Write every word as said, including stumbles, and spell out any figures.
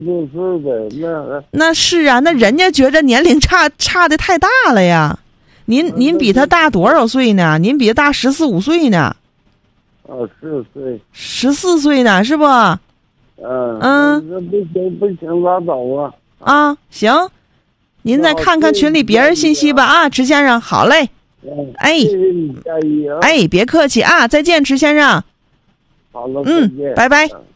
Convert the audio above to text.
六岁的那那是啊，那人家觉着年龄差差的太大了呀。您您比他大多少岁呢？您比他大十四五岁呢？ 哦，四岁， 十四岁呢，是不？ 嗯嗯， 那不行不行，拉倒啊！ 啊，行，您再看看群里别人信息吧啊，池先生，好嘞。 嗯， 哎， 谢谢你建议啊！ 哎，别客气啊，再见，池先生。 好了， 嗯，拜拜。 嗯